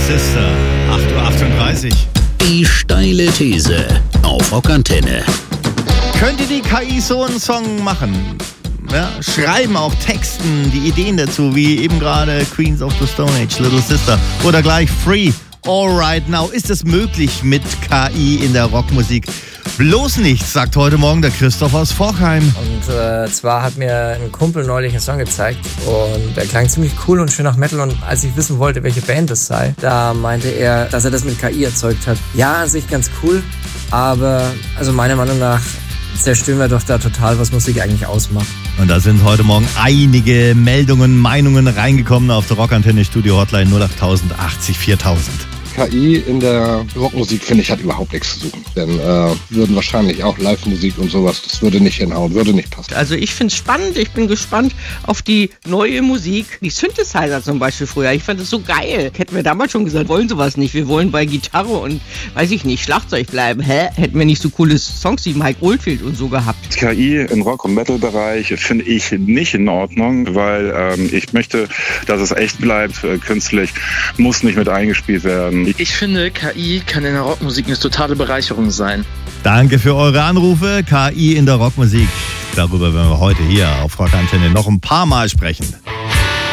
Sister, 8:38 Uhr. Die steile These auf Rockantenne. Könnte die KI so einen Song machen? Ja, schreiben auch Texten, die Ideen dazu, wie eben gerade Queens of the Stone Age, Little Sister oder gleich Free, All Right Now. Ist es möglich mit KI in der Rockmusik? Bloß nichts, sagt heute Morgen der Christoph aus Forchheim. Und zwar hat mir ein Kumpel neulich einen Song gezeigt und der klang ziemlich cool und schön nach Metal. Und als ich wissen wollte, welche Band es sei, da meinte er, dass er das mit KI erzeugt hat. Ja, an sich ganz cool, aber also meiner Meinung nach zerstören wir doch da total, was Musik eigentlich ausmacht. Und da sind heute Morgen einige Meldungen, Meinungen reingekommen auf der Rockantenne Studio Hotline 08000 80 4000. KI in der Rockmusik, finde ich, hat überhaupt nichts zu suchen. Denn würden wahrscheinlich auch Live-Musik und sowas, das würde nicht hinhauen, würde nicht passen. Also ich finde es spannend, ich bin gespannt auf die neue Musik. Die Synthesizer zum Beispiel früher, ich fand das so geil. Hätten wir damals schon gesagt, wollen sowas nicht. Wir wollen bei Gitarre und, weiß ich nicht, Schlagzeug bleiben. Hätten wir nicht so coole Songs wie Mike Oldfield und so gehabt. KI im Rock- und Metal-Bereich finde ich nicht in Ordnung, weil ich möchte, dass es echt bleibt. Künstlich muss nicht mit eingespielt werden. Ich finde, KI kann in der Rockmusik eine totale Bereicherung sein. Danke für eure Anrufe. KI in der Rockmusik. Darüber werden wir heute hier auf Rockantenne noch ein paar Mal sprechen.